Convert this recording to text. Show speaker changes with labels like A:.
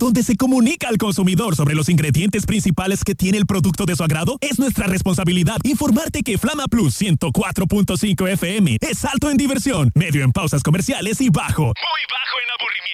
A: donde se comunica al consumidor sobre los ingredientes principales que tiene el producto de su agrado. Es nuestra responsabilidad informarte que Flama Plus 104.5 FM es alto en diversión, medio en pausas comerciales y bajo, muy bajo en aburrimiento.